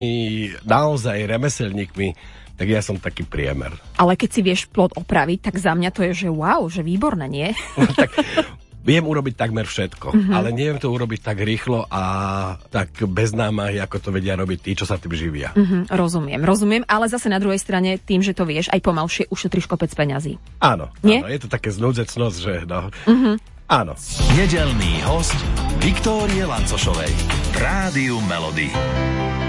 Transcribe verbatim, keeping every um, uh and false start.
naozaj remeselníkmi, tak ja som taký priemer. Ale keď si vieš plot opraviť, tak za mňa to je, že wow, že výborné, nie? No, tak viem urobiť takmer všetko, Mhm. ale neviem to urobiť tak rýchlo a tak bez námahy, ako to vedia robiť tí, čo sa tým živia. Mhm, rozumiem, rozumiem, ale zase na druhej strane, tým, že to vieš, aj pomalšie ušetríš kopec peňazí. Áno, Nie? áno, je to také znúdzecnosť, že no. Mhm. Áno. Nedeľný host Viktórie Lancošovej v Rádiu Melody.